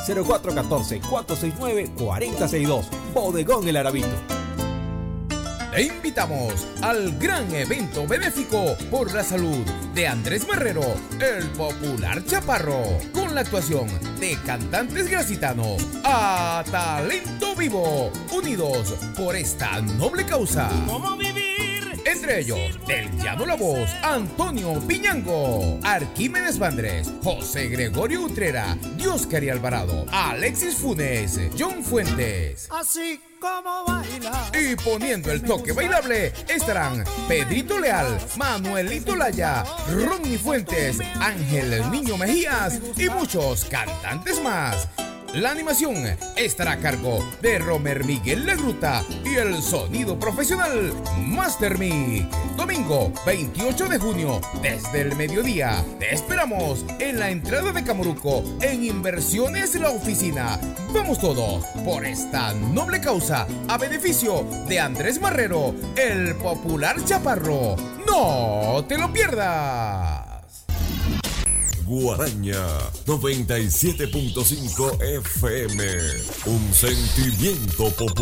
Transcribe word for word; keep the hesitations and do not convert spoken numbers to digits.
cero cuatro uno cuatro, cuatro seis nueve, cuatro cero seis dos. Bodegón El Arabito. Te invitamos al gran evento benéfico por la salud de Andrés Marrero, el popular chaparro, con la actuación de cantantes gracitanos a talento vivo, unidos por esta noble causa. ¿Cómo vivir? Entre ellos, del Llano La Voz, Antonio Piñango, Arquímedes Vandres, José Gregorio Utrera, Dioscari Alvarado, Alexis Funes, John Fuentes. Así como baila. Y poniendo el toque bailable estarán Pedrito Leal, Manuelito Laya, Ronnie Fuentes, Ángel el Niño Mejías y muchos cantantes más. La animación estará a cargo de Romer Miguel Legruta y el sonido profesional Master Mic. Domingo veintiocho de junio, desde el mediodía. Te esperamos en la entrada de Camoruco, en Inversiones La Oficina. Vamos todos por esta noble causa a beneficio de Andrés Marrero, el popular chaparro. ¡No te lo pierdas! Guaraña noventa y siete punto cinco F M, un sentimiento popular.